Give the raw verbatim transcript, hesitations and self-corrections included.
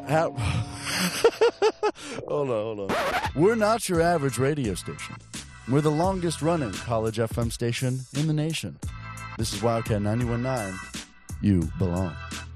At- hold on, hold on. We're not your average radio station. We're the longest running college F M station in the nation. This is Wildcat ninety-one point nine. You belong.